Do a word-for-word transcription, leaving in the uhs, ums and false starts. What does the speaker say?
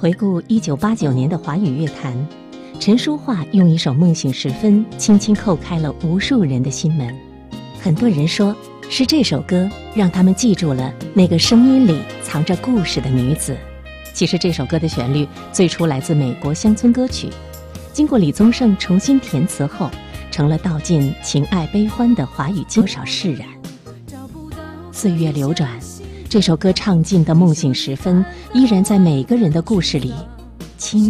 回顾一九八九年的华语乐坛，陈淑桦用一首《梦醒时分》轻轻叩开了无数人的心门。很多人说是这首歌让他们记住了那个声音里藏着故事的女子。其实这首歌的旋律最初来自美国乡村歌曲，经过李宗盛重新填词后，成了道尽情爱悲欢的华语多少释然。岁月流转，这首歌唱尽的梦醒时分，依然在每个人的故事里轻